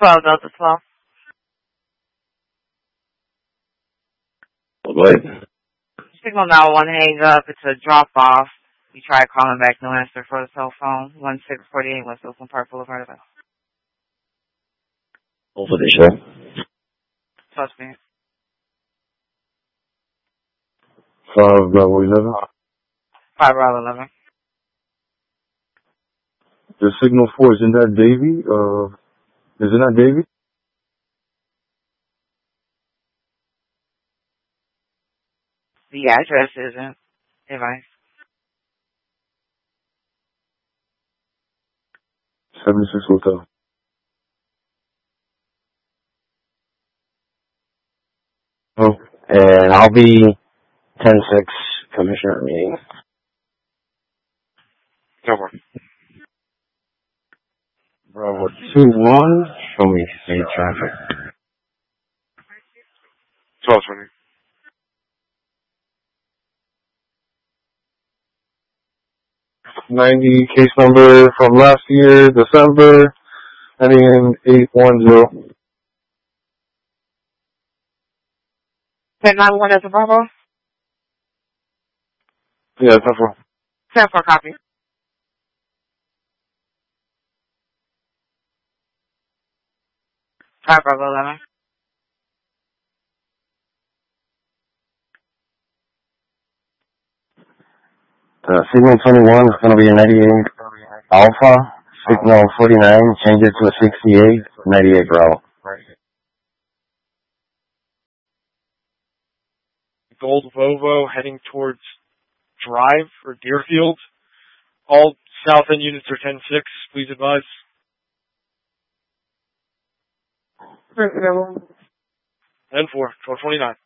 12, Delta 12. What? Signal now one hang up. It's a drop off. You try calling back, no answer for the cell phone. 1648 West Oakland Park Boulevard. Over the show. Suspect. 5 Bravo 11. 5 Bravo 11. The signal 4, isn't that Davy? Isn't that Davy? The address isn't. Device. 76 Hotel. Oh. And I'll be 10-6 commissioner meeting. Over. Bravo 2-1. Show me state traffic. 1220. '90 case number from last year, December, ending in 810. 1091 as a Bravo. Yeah, that's not wrong. 10-4 copy. Five Bravo 11. Signal 21 is going to be a 98 Alpha. Signal 49, change it to a 68, 98 Bravo. Gold Volvo heading towards Drive or Deerfield. All south end units are 10-6. Please advise. 10-4, 1229.